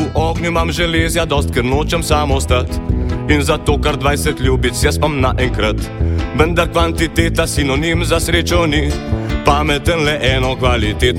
V ognju imam železja dost, ker nočem samo ostati. In zato kar 20 ljubic jaz pam naenkrat. Vendar kvantiteta sinonim za srečo ni. Pameten le eno kvalitetno